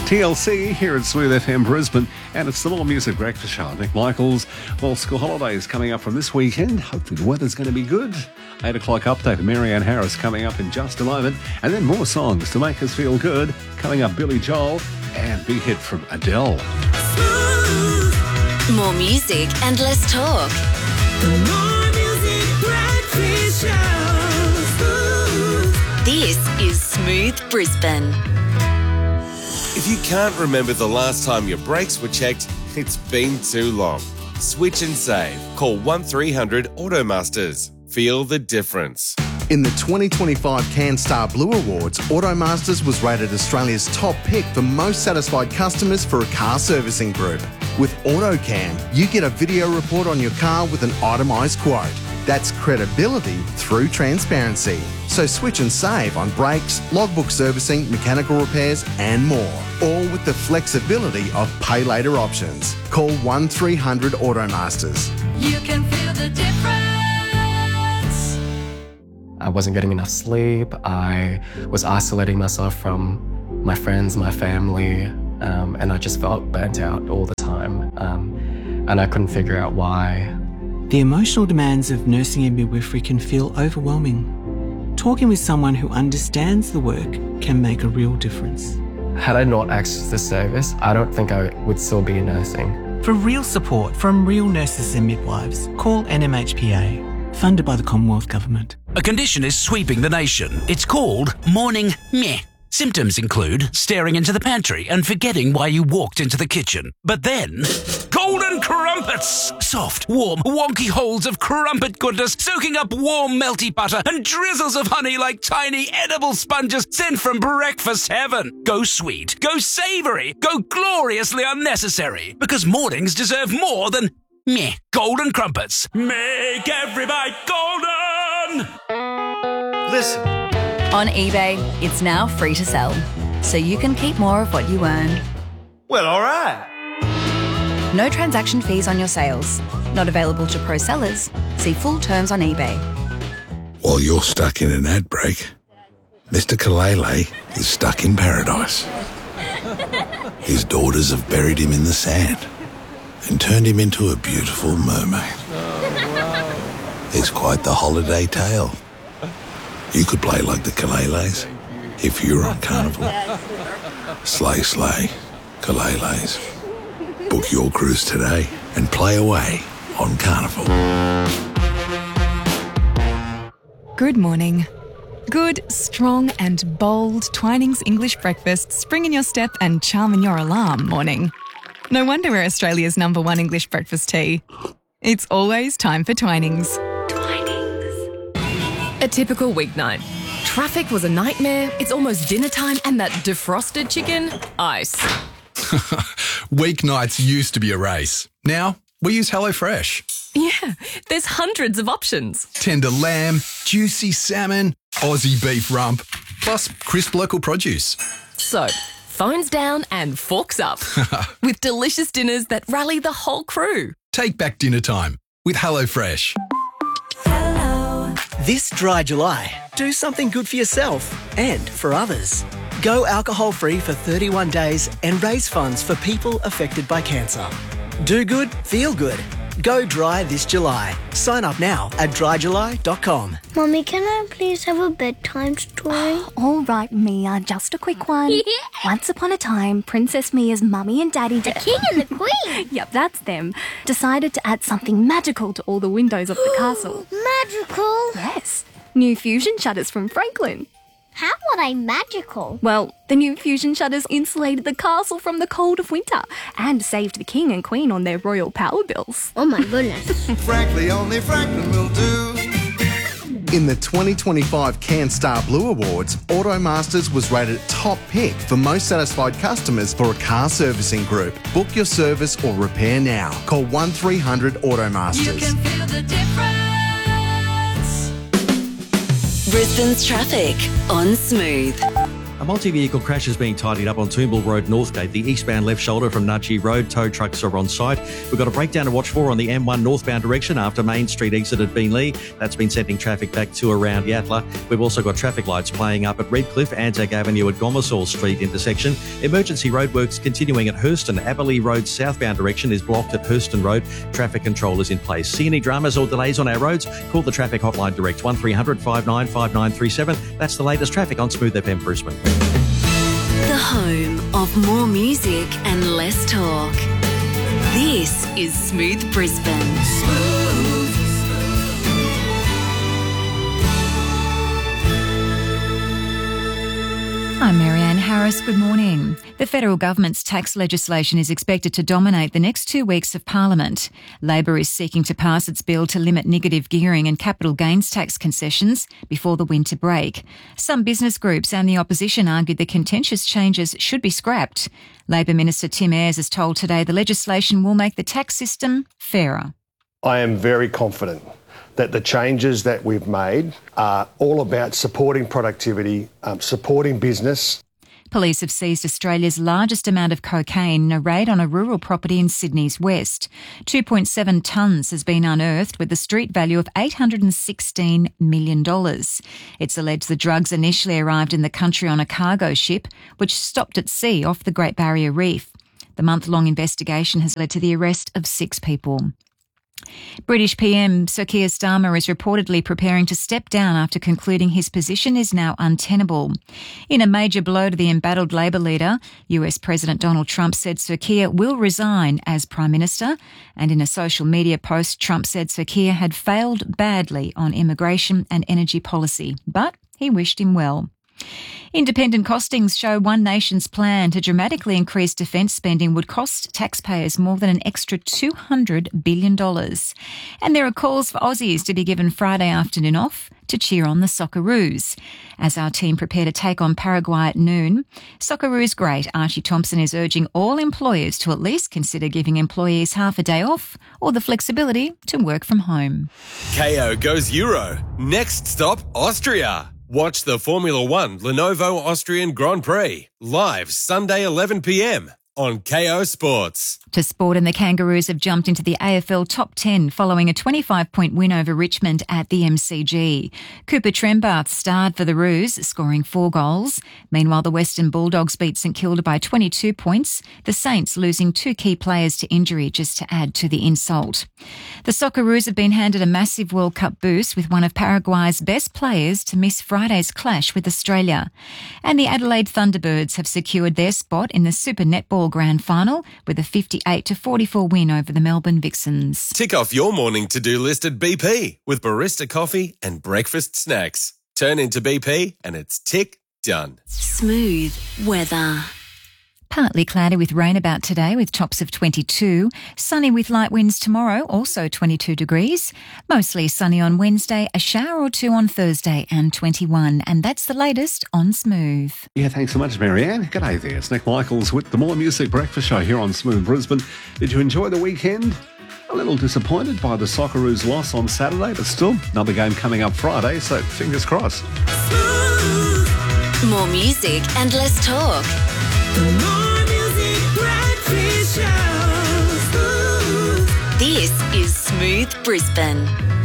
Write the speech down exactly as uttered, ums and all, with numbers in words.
T L C here at Smooth F M Brisbane, and it's the More Music Breakfast Show. Nick Michaels. Well, school holidays coming up from this weekend. Hopefully the weather's going to be good. eight o'clock update of Marianne Harris coming up in just a moment, and then more songs to make us feel good. Coming up, Billy Joel and big hit from Adele. More music and less talk. The More Music Breakfast Show. This is Smooth Brisbane. If you can't remember the last time your brakes were checked, it's been too long. Switch and save. Call one three hundred Automasters. Feel the difference. In the twenty twenty-five CanStar Blue Awards, Automasters was rated Australia's top pick for most satisfied customers for a car servicing group. With AutoCam, you get a video report on your car with an itemised quote. That's credibility through transparency. So switch and save on brakes, logbook servicing, mechanical repairs and more. All with the flexibility of pay later options. Call one three hundred Automasters. You can feel the difference. I wasn't getting enough sleep. I was isolating myself from my friends, my family, um, and I just felt burnt out all the time. Um, and I couldn't figure out why. The emotional demands of nursing and midwifery can feel overwhelming. Talking with someone who understands the work can make a real difference. Had I not accessed this service, I don't think I would still be nursing. For real support from real nurses and midwives, call N M H P A, funded by the Commonwealth Government. A condition is sweeping the nation. It's called morning meh. Symptoms include staring into the pantry and forgetting why you walked into the kitchen. But then, golden crumpets! Soft, warm, wonky holes of crumpet goodness soaking up warm, melty butter and drizzles of honey like tiny edible sponges sent from breakfast heaven. Go sweet, go savoury, go gloriously unnecessary. Because mornings deserve more than meh. Golden crumpets. Make every bite golden! Listen. On eBay, it's now free to sell, so you can keep more of what you earn. Well, all right. No transaction fees on your sales. Not available to pro sellers. See full terms on eBay. While you're stuck in an ad break, Mister Kalele is stuck in paradise. His daughters have buried him in the sand and turned him into a beautiful mermaid. Oh, wow. It's quite the holiday tale. You could play like the Kaleles if you were on Carnival. Slay, slay, Kaleles. Book your cruise today and play away on Carnival. Good morning. Good, strong and bold Twinings English breakfast, spring in your step and charm in your alarm morning. No wonder we're Australia's number one English breakfast tea. It's always time for Twinings. A typical weeknight. Traffic was a nightmare, it's almost dinner time, and that defrosted chicken, ice. Weeknights used to be a race. Now, we use HelloFresh. Yeah, there's hundreds of options. Tender lamb, juicy salmon, Aussie beef rump, plus crisp local produce. So, phones down and forks up. With delicious dinners that rally the whole crew. Take back dinner time with HelloFresh. This dry July, do something good for yourself and for others. Go alcohol-free for thirty-one days and raise funds for people affected by cancer. Do good, feel good. Go dry this July. Sign up now at dry july dot com. Mummy, can I please have a bedtime story? All right, Mia, just a quick one. Once upon a time, Princess Mia's mummy and daddy... The king and the queen? Yep, that's them. Decided to add something magical to all the windows of the castle. Magical? Yes. New fusion shutters from Franklin. How are they magical? Well, the new fusion shutters insulated the castle from the cold of winter and saved the king and queen on their royal power bills. Oh my goodness. Frankly, only Franklin will do. In the twenty twenty-five CanStar Blue Awards, Automasters was rated top pick for most satisfied customers for a car servicing group. Book your service or repair now. Call one three hundred Automasters. You can feel the difference. Brisbane's traffic on Smooth. A multi-vehicle crash is being tidied up on Toombul Road, Northgate. The eastbound left shoulder from Nudgee Road. Tow trucks are on site. We've got a breakdown to watch for on the M one northbound direction after Main Street exit at Beenleigh. That's been sending traffic back to around Yatala. We've also got traffic lights playing up at Redcliffe, Anzac Avenue at Gomersall Street intersection. Emergency roadworks continuing at Hurston. Aberley Road southbound direction is blocked at Hurston Road. Traffic control is in place. See any dramas or delays on our roads? Call the traffic hotline direct one three hundred five nine five nine three seven. That's the latest traffic on Smooth F M Brisbane. The home of more music and less talk. This is Smooth Brisbane. I'm Marianne Harris. Good morning. The federal government's tax legislation is expected to dominate the next two weeks of Parliament. Labor is seeking to pass its bill to limit negative gearing and capital gains tax concessions before the winter break. Some business groups and the opposition argued the contentious changes should be scrapped. Labor Minister Tim Ayres has told Today the legislation will make the tax system fairer. I am very confident that the changes that we've made are all about supporting productivity, um, supporting business. Police have seized Australia's largest amount of cocaine in a raid on a rural property in Sydney's west. two point seven tonnes has been unearthed with a street value of eight hundred sixteen million dollars. It's alleged the drugs initially arrived in the country on a cargo ship, which stopped at sea off the Great Barrier Reef. The month-long investigation has led to the arrest of six people. British P M Sir Keir Starmer is reportedly preparing to step down after concluding his position is now untenable. In a major blow to the embattled Labor leader, U S President Donald Trump said Sir Keir will resign as Prime Minister, and in a social media post, Trump said Sir Keir had failed badly on immigration and energy policy, but he wished him well. Independent costings show One Nation's plan to dramatically increase defence spending would cost taxpayers more than an extra two hundred billion dollars. And there are calls for Aussies to be given Friday afternoon off to cheer on the Socceroos. As our team prepare to take on Paraguay at noon, Socceroos great Archie Thompson is urging all employers to at least consider giving employees half a day off or the flexibility to work from home. K O goes Euro. Next stop, Austria. Watch the Formula One Lenovo Austrian Grand Prix live Sunday eleven p m on K O Sports. To sport, and the Kangaroos have jumped into the A F L top ten following a twenty-five point win over Richmond at the M C G. Cooper Trembath starred for the Roos, scoring four goals. Meanwhile, the Western Bulldogs beat St Kilda by twenty-two points, the Saints losing two key players to injury just to add to the insult. The Socceroos have been handed a massive World Cup boost with one of Paraguay's best players to miss Friday's clash with Australia. And the Adelaide Thunderbirds have secured their spot in the Super Netball Grand Final with a fifty-eight to forty-four win over the Melbourne Vixens. Tick off your morning to-do list at B P with barista coffee and breakfast snacks. Turn into B P and it's tick done. Smooth weather. Partly cloudy with rain about today with tops of twenty-two. Sunny with light winds tomorrow, also twenty-two degrees. Mostly sunny on Wednesday, a shower or two on Thursday and twenty-one. And that's the latest on Smooth. Yeah, thanks so much, Marianne. G'day there. It's Nick Michaels with the More Music Breakfast Show here on Smooth Brisbane. Did you enjoy the weekend? A little disappointed by the Socceroos' loss on Saturday, but still another game coming up Friday, so fingers crossed. More music and less talk. More music breakfast show. This is Smooth Brisbane.